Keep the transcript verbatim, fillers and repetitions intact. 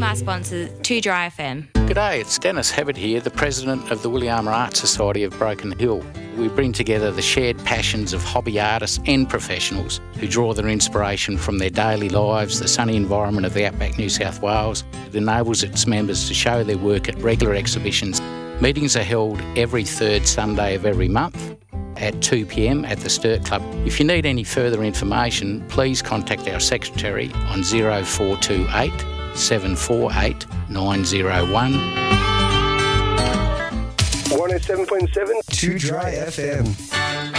our sponsor, Too Dry F M. G'day, it's Dennis Hebbert here, the President of the Williama Art Society of Broken Hill. We bring together the shared passions of hobby artists and professionals who draw their inspiration from their daily lives, the sunny environment of the outback New South Wales. It enables its members to show their work at regular exhibitions. Meetings are held every third Sunday of every month at two p m at the Sturt Club. If you need any further information, please contact our secretary on zero four two eight, seven four eight, nine zero one. one oh seven point seven Too Dry F M.